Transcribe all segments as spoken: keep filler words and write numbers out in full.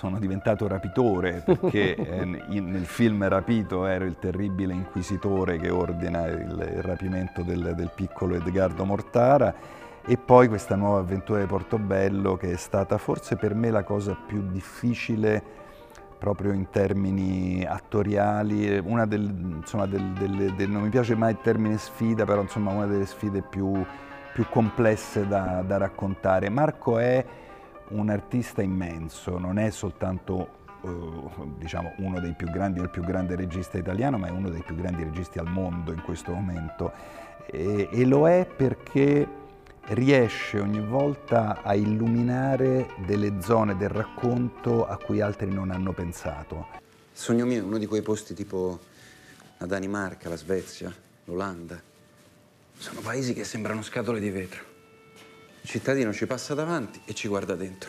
sono diventato rapitore perché eh, in, nel film Rapito ero il terribile inquisitore che ordina il, il rapimento del, del piccolo Edgardo Mortara, e poi questa nuova avventura di Portobello che è stata forse per me la cosa più difficile proprio in termini attoriali, una del, insomma, del, del, del, non mi piace mai il termine sfida, però insomma una delle sfide più, più complesse da, da raccontare. Marco è un artista immenso, non è soltanto uh, diciamo, uno dei più grandi, il più grande regista italiano, ma è uno dei più grandi registi al mondo in questo momento, e, e lo è perché riesce ogni volta a illuminare delle zone del racconto a cui altri non hanno pensato. Il sogno mio è uno di quei posti tipo la Danimarca, la Svezia, l'Olanda. Sono paesi che sembrano scatole di vetro. Il cittadino ci passa davanti e ci guarda dentro.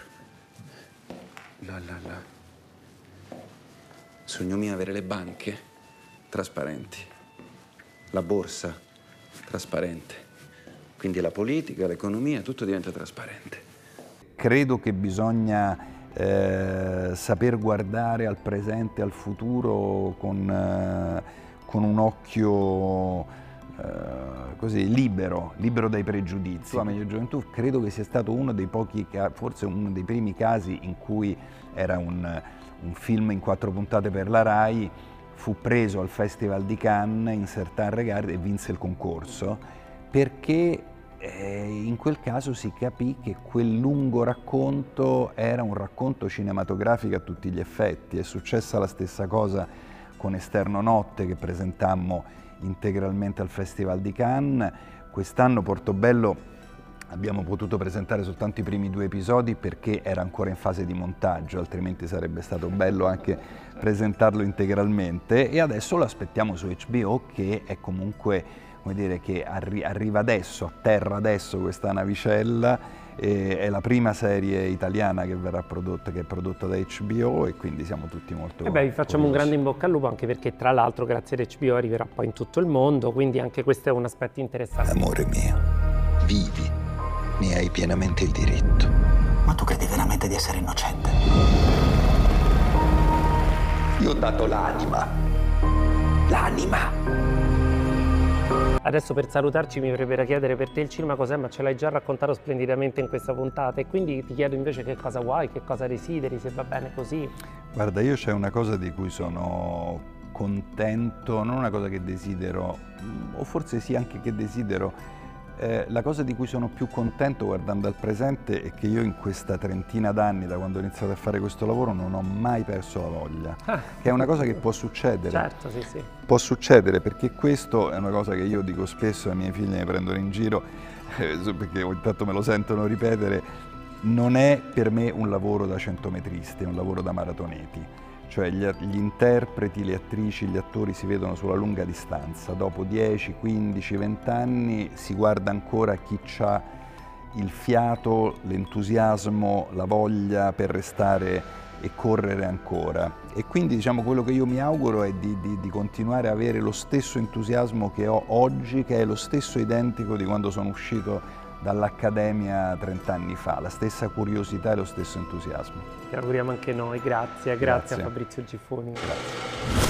Là, là, là. Il sogno mio è avere le banche trasparenti, la borsa trasparente. Quindi la politica, l'economia, tutto diventa trasparente. Credo che bisogna eh, saper guardare al presente, al futuro con, eh, con un occhio eh, così libero, libero dai pregiudizi. La Meglio Gioventù credo che sia stato uno dei pochi, forse uno dei primi casi in cui era un, un film in quattro puntate per la Rai, fu preso al Festival di Cannes in Certain Regard e vinse il concorso, perché in quel caso si capì che quel lungo racconto era un racconto cinematografico a tutti gli effetti. È successa la stessa cosa con Esterno Notte, che presentammo integralmente al Festival di Cannes. Quest'anno Portobello abbiamo potuto presentare soltanto i primi due episodi perché era ancora in fase di montaggio, altrimenti sarebbe stato bello anche presentarlo integralmente, e adesso lo aspettiamo su H B O, che è comunque, come dire, che arri arriva adesso, atterra adesso questa navicella, e è la prima serie italiana che verrà prodotta, che è prodotta da H B O, e quindi siamo tutti molto E beh, vi facciamo curiosi. un grande in bocca al lupo, anche perché tra l'altro grazie ad H B O arriverà poi in tutto il mondo, quindi anche questo è un aspetto interessante. Amore mio, vivi, ne hai pienamente il diritto. Ma tu credi veramente di essere innocente? Io ho dato l'anima. L'anima. Adesso per salutarci mi verrebbe chiedere per te il cinema cos'è, ma ce l'hai già raccontato splendidamente in questa puntata, e quindi ti chiedo invece che cosa vuoi, che cosa desideri, se va bene così. Guarda, io c'è una cosa di cui sono contento, non una cosa che desidero, o forse sì anche che desidero, eh, la cosa di cui sono più contento guardando al presente è che io in questa trentina d'anni, da quando ho iniziato a fare questo lavoro, non ho mai perso la voglia, Ah. che è una cosa che può succedere. Certo, sì, sì. Può succedere, perché questo è una cosa che io dico spesso ai miei figli, mi prendono in giro, eh, perché ogni tanto me lo sentono ripetere: non è per me un lavoro da centometristi, è un lavoro da maratoneti. Cioè gli, gli interpreti, le attrici, gli attori si vedono sulla lunga distanza. Dopo dieci, quindici, venti anni si guarda ancora chi ha il fiato, l'entusiasmo, la voglia per restare e correre ancora. E quindi, diciamo, quello che io mi auguro è di, di, di continuare a avere lo stesso entusiasmo che ho oggi, che è lo stesso identico di quando sono uscito dall'Accademia trent'anni fa, la stessa curiosità e lo stesso entusiasmo. Ti auguriamo anche noi, grazie, grazie, Grazie. a Fabrizio Giffoni. Grazie.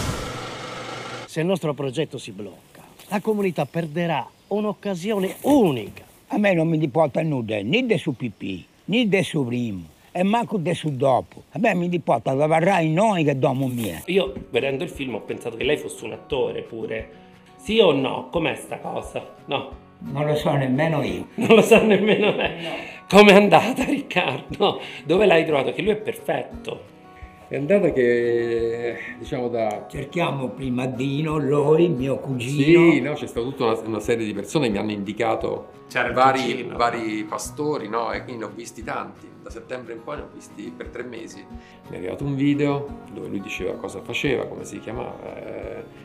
Se il nostro progetto si blocca, la comunità perderà un'occasione unica. A me non mi importa nulla, né del suo pipì, né del suo primo, e manco del suo dopo. A me mi importa che varrai noi che domo mia. Io, vedendo il film, ho pensato che lei fosse un attore pure. Sì o no? Com'è sta cosa? No. Non lo so nemmeno io. Non lo sa nemmeno lei. No. Com'è andata, Riccardo? Dove l'hai trovato? Che lui è perfetto. È andata che, diciamo, da... Cerchiamo prima Dino, lui, mio cugino. Sì, no, c'è stata tutta una, una serie di persone che mi hanno indicato vari, vari pastori, no? E quindi ne ho visti tanti. Da settembre in poi ne ho visti per tre mesi. Mi è arrivato un video dove lui diceva cosa faceva, come si chiamava. Eh,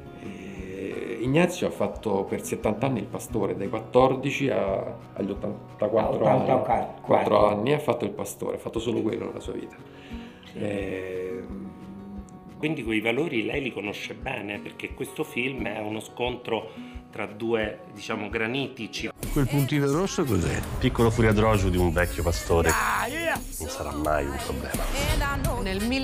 Ignazio ha fatto per settanta anni il pastore, dai quattordici a, agli ottantaquattro anni, quattro anni ha fatto il pastore, ha fatto solo quello nella sua vita. E, Quindi quei valori lei li conosce bene, perché questo film è uno scontro tra due, diciamo, granitici. Quel puntino rosso cos'è? Piccolo furiadrogio di un vecchio pastore. Non sarà mai un problema. Nel